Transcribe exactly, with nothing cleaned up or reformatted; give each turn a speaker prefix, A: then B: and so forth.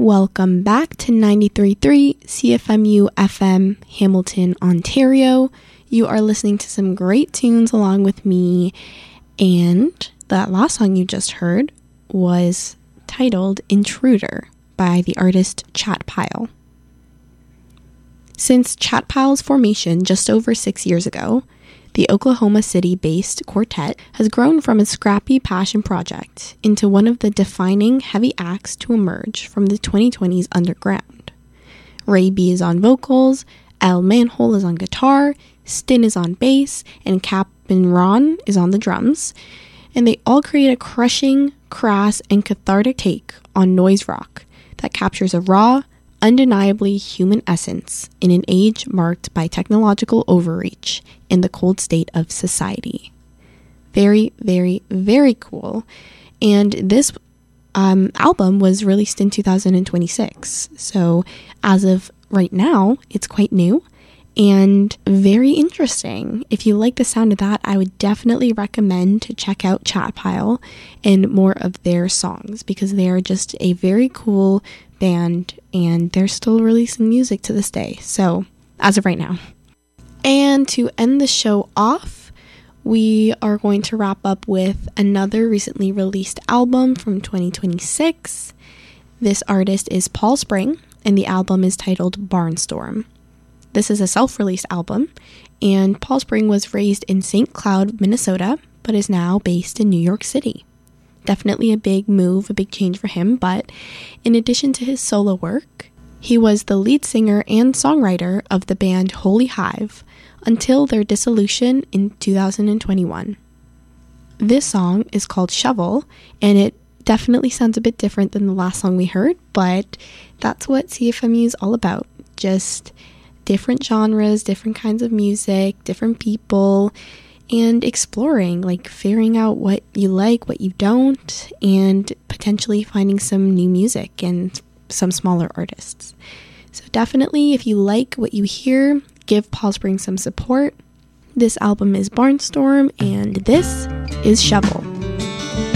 A: Welcome back to ninety-three point three C F M U F M, Hamilton, Ontario. You are listening to some great tunes along with me, and that last song you just heard was titled Intruder by the artist Chatpile. Since Chatpile's formation just over six years ago, the Oklahoma City-based quartet has grown from a scrappy passion project into one of the defining heavy acts to emerge from the twenty twenties underground. Ray B is on vocals, Al Manhole is on guitar, Stin is on bass, and Captain Ron is on the drums, and they all create a crushing, crass, and cathartic take on noise rock that captures a raw, undeniably human essence in an age marked by technological overreach in the cold state of society. Very, very, very cool. And this um, album was released in two thousand twenty-six. So as of right now, it's quite new and very interesting. If you like the sound of that, I would definitely recommend to check out Chatpile and more of their songs, because they are just a very cool band and they're still releasing music to this day. So as of right now. And to end the show off, we are going to wrap up with another recently released album from twenty twenty-six. This artist is Paul Spring, and the album is titled Barnstorm. This is a self-released album, and Paul Spring was raised in Saint Cloud, Minnesota, but is now based in New York City. Definitely a big move, a big change for him, but in addition to his solo work, he was the lead singer and songwriter of the band Holy Hive until their dissolution in two thousand twenty-one. This song is called Shovel, and it definitely sounds a bit different than the last song we heard, but that's what C F M U is all about. Just different genres, different kinds of music, different people, and exploring, like figuring out what you like, what you don't, and potentially finding some new music and some smaller artists. So definitely, if you like what you hear, give Paul Spring some support. This album is Barnstorm, and this is Shovel.